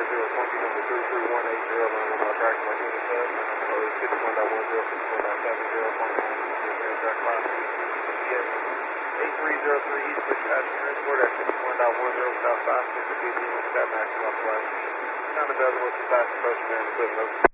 funky number 33180, line 1 out track like 27, code 61.10, 61.70, track 5, CS 8303 East, switch passenger transport at 61.10 without 5, 6 PDM, that maximum flight. Sound available to pass approach, man, equipment.